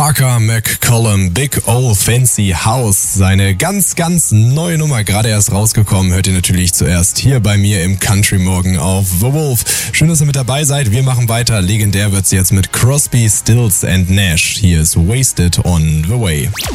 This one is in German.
Parker McCollum, Big Ol' Fancy House. Seine ganz neue Nummer, gerade erst rausgekommen, hört ihr natürlich zuerst hier bei mir im Country Morgen auf The Wolf. Schön, dass ihr mit dabei seid. Wir machen weiter. Legendär wird's jetzt mit Crosby, Stills and Nash. Hier ist Wasted on the Way.